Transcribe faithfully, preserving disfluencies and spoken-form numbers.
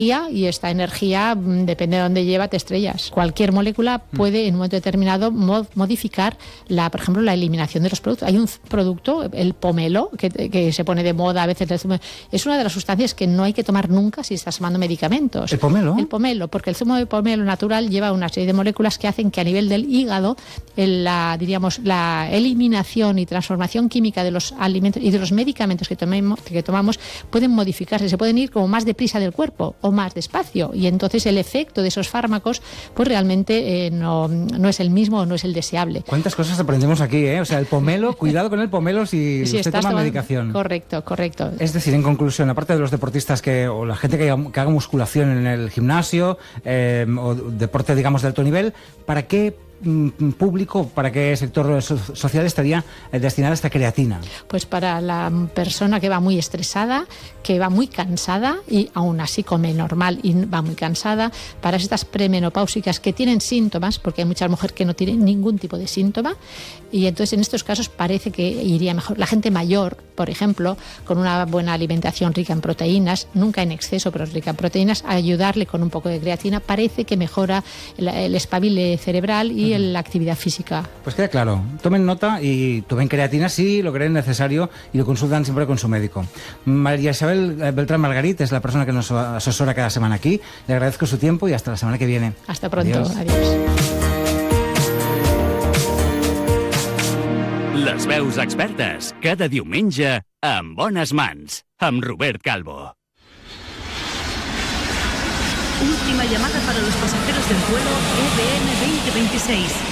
y esta energía, depende de dónde lleva, te estrellas. Cualquier molécula puede en un momento determinado mod- modificar, la, por ejemplo, la eliminación de los productos. Hay un producto, el pomelo, que, que se pone de moda a veces. Es una de las sustancias que no hay que tomar nunca si estás tomando medicamentos. ¿El pomelo? El pomelo, porque el zumo de pomelo natural lleva una serie de moléculas que hacen que a nivel del hígado, el, la, diríamos, la eliminación y transformación química de los alimentos y de los medicamentos que, tomemos, que tomamos pueden modificarse, se pueden ir como más deprisa del cuerpo o más despacio, y entonces el efecto de esos fármacos pues realmente eh, no, no es el mismo o no es el deseable. ¿Cuántas cosas aprendemos aquí, eh? O sea, el pomelo, cuidado con el pomelo si, si usted toma tomando... medicación. Correcto, correcto. Es decir, en conclusión, aparte de los deportistas que o la gente que haga, que haga musculación en el gimnasio eh, o deporte, digamos, de alto nivel, ¿para qué público, para qué sector social estaría destinada esta creatina? Pues para la persona que va muy estresada, que va muy cansada y aún así come normal y va muy cansada, para estas premenopáusicas que tienen síntomas, porque hay muchas mujeres que no tienen ningún tipo de síntoma, y entonces en estos casos parece que iría mejor. La gente mayor, por ejemplo, con una buena alimentación rica en proteínas, nunca en exceso, pero rica en proteínas, ayudarle con un poco de creatina, parece que mejora el, el espabile cerebral y la actividad física. Pues queda claro, tomen nota y tomen creatina si lo creen necesario y lo consultan siempre con su médico. María Isabel Beltrán Margarit es la persona que nos asesora cada semana aquí. Le agradezco su tiempo y hasta la semana que viene. Hasta pronto. Adiós. Adiós. Les veus expertes, cada diumenge, en bones mans, amb Robert Calvo. Última llamada para los pasajeros del vuelo E D N veinte veintiséis.